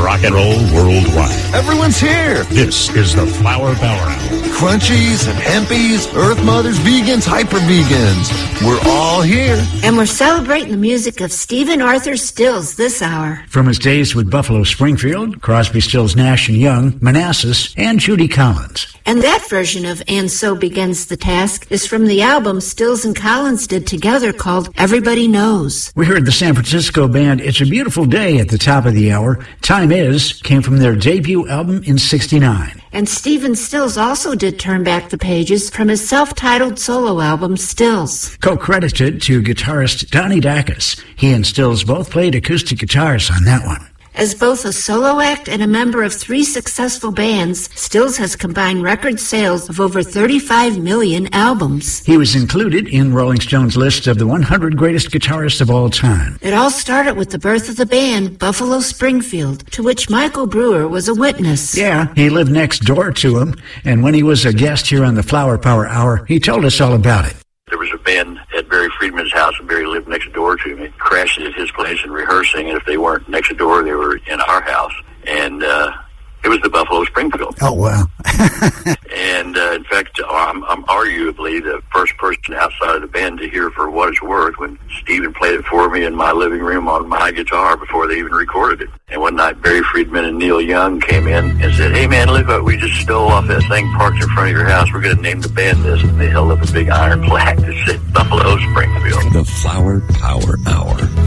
rock and roll worldwide. Everyone's here. This is the Flower Power Hour. Crunchies and hempies, Earth Mothers, vegans, hyper vegans. We're all here. And we're celebrating the music of Stephen Arthur Stills this hour. From his days with Buffalo Springfield, Crosby, Stills, Nash & Young, Manassas, and Judy Collins. And that version of And So Begins the Task is from the album Stills and Collins did together called Everybody Knows. We heard the San Francisco band It's a Beautiful Day at the top of the hour. Time Is came from their debut album in '69. And Stephen Stills also did turn back the pages from his self-titled solo album, Stills. Co-credited to guitarist Donnie Dacus. He and Stills both played acoustic guitars on that one. As both a solo act and a member of 3 successful bands, Stills has combined record sales of over 35 million albums. He was included in Rolling Stone's list of the 100 greatest guitarists of all time. It all started with the birth of the band, Buffalo Springfield, to which Michael Brewer was a witness. Yeah, he lived next door to him, and when he was a guest here on the Flower Power Hour, he told us all about it. There was a band at Barry Friedman's house, and Barry lived next door to me. Crashed at his place and rehearsing, and if they weren't next door, they were in our house. And it was the Buffalo Springfield. Oh, wow. And in fact, I'm arguably the first person outside of the band to hear For What It's Worth when Stephen played it for me in my living room on my guitar before they even recorded it. And one night, Barry Friedman and Neil Young came in and said, "Hey man, look what we just stole off that thing parked in front of your house. We're going to name the band this." And they held up a big iron plaque that said Buffalo Springfield. The Flower Power Hour.